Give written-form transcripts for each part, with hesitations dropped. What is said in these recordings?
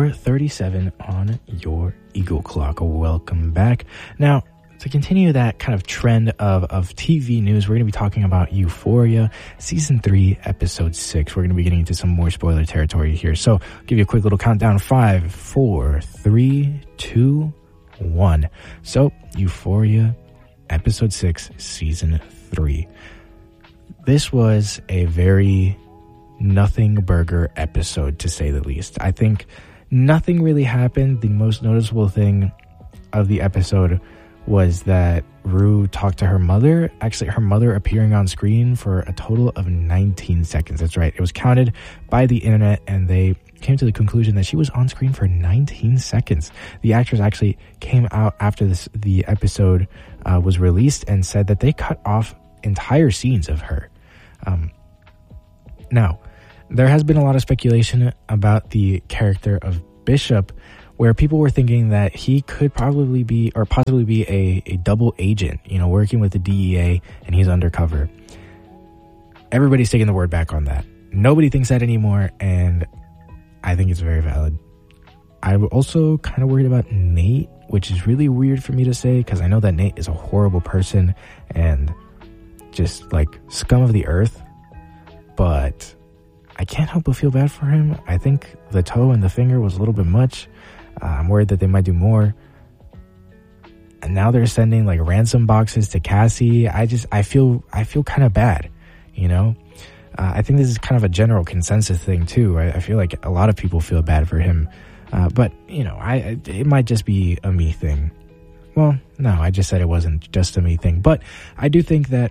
4:37 on your Eagle Clock. Welcome back. Now, to continue that kind of trend of TV news, we're going to be talking about Euphoria Season 3, Episode 6. We're going to be getting into some more spoiler territory here. So, I'll give you a quick little countdown. 5, 4, 3, 2, 1. So, Euphoria Episode 6, Season 3. This was a very nothing burger episode, to say the least. I think nothing really happened. The most noticeable thing of the episode was that Rue talked to her mother. Actually, her mother appearing on screen for a total of 19 seconds. That's right. It was counted by the internet, and they came to the conclusion that she was on screen for 19 seconds. The actress actually came out after the episode was released and said that they cut off entire scenes of her. Now, there has been a lot of speculation about the character of Bishop, where people were thinking that he could probably be or possibly be a double agent, working with the DEA, and he's undercover. Everybody's taking the word back on that. Nobody thinks that anymore, and I think it's very valid. I'm also kind of worried about Nate, which is really weird for me to say because I know that Nate is a horrible person and just like scum of the earth, but I can't help but feel bad for him. I think the toe and the finger was a little bit much. I'm worried that they might do more. And now they're sending like ransom boxes to Cassie. I feel kind of bad, I think this is kind of a general consensus thing too. I feel like a lot of people feel bad for him. But it might just be a me thing. Well, no, I just said it wasn't just a me thing. But I do think that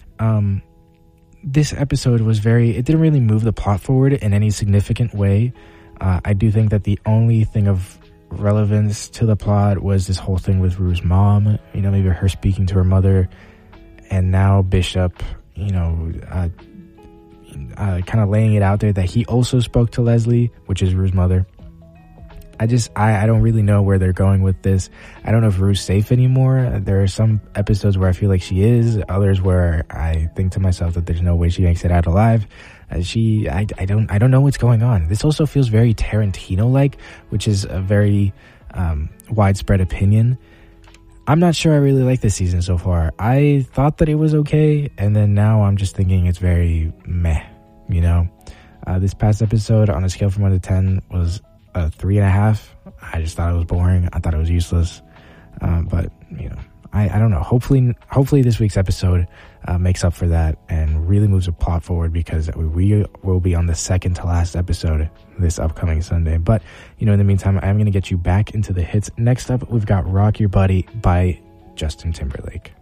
this episode it didn't really move the plot forward in any significant way. I do think that the only thing of relevance to the plot was this whole thing with Rue's mom, maybe her speaking to her mother, and now Bishop, kind of laying it out there that he also spoke to Leslie, which is Rue's mother. I don't really know where they're going with this. I don't know if Rue's safe anymore. There are some episodes where I feel like she is, others where I think to myself that there's no way she makes it out alive. I don't know what's going on. This also feels very Tarantino-like, which is a very widespread opinion. I'm not sure I really like this season so far. I thought that it was okay, and then now I'm just thinking it's very meh, This past episode on a scale from 1 to 10 was a 3.5. I just thought it was boring. I thought it was useless. But I don't know. Hopefully this week's episode makes up for that and really moves the plot forward, because we will be on the second to last episode this upcoming Sunday. But in the meantime, I'm going to get you back into the hits. Next up, we've got Rock Your Body by Justin Timberlake.